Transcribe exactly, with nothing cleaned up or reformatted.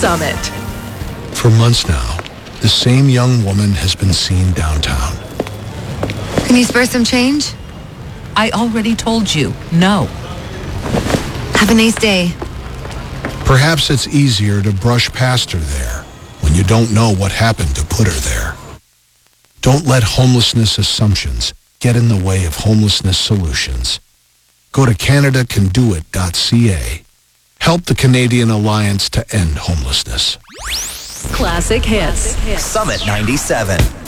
Summit. For months now, the same young woman has been seen downtown. Can you spare some change? I already told you, no. Have a nice day. Perhaps it's easier to brush past her there when you don't know what happened to put her there. Don't let homelessness assumptions get in the way of homelessness solutions. Go to Canada Can Do It dot C A. Help the Canadian Alliance to End Homelessness. Classic hits. Summit ninety-seven.